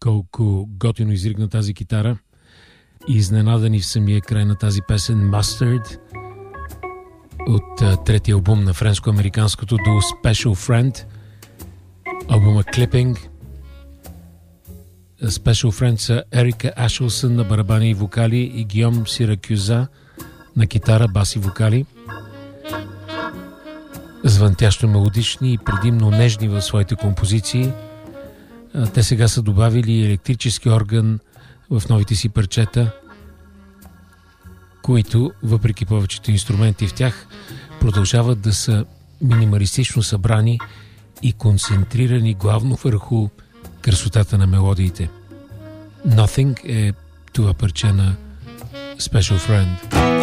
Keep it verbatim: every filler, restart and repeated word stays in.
колко готино изригна тази китара. Изненадани в самия край на тази песен Mustard от а, третия албум на френско-американското дуо Special Friend, албума Clipping. Special Friend са Ерика Ашелсън на барабани и вокали и Гийом Сиракюза на китара, бас и вокали. Звънтящо мелодични и предимно нежни в своите композиции. Те сега са добавили електрически орган в новите си парчета, които, въпреки повечето инструменти в тях, продължават да са минималистично събрани и концентрирани главно върху красотата на мелодиите. Nothing е това парче на Special Friend.